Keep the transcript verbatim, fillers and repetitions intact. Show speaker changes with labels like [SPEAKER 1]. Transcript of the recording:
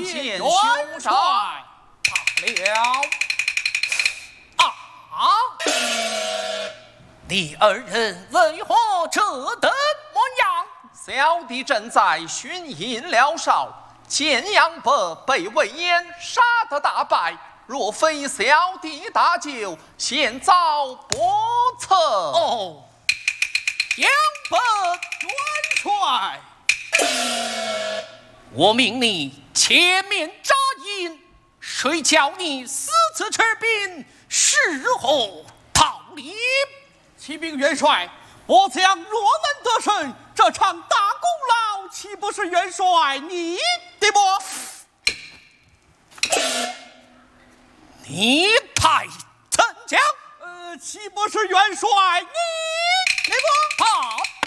[SPEAKER 1] 见
[SPEAKER 2] 元帅。
[SPEAKER 1] 了。啊！你二人为何这等模样？
[SPEAKER 2] 小弟正在巡营辽少，见杨伯被魏延杀得大败，若非小弟搭救，现遭波策。
[SPEAKER 1] 哦，杨伯元帅，我命你前面扎营，谁叫你私自持兵，事后逃离？
[SPEAKER 3] 启禀元帅，我将若能得胜，这场大功劳岂不是元帅你的么？
[SPEAKER 1] 你派怎讲？
[SPEAKER 3] 呃，岂不是元帅你的么？
[SPEAKER 1] 好。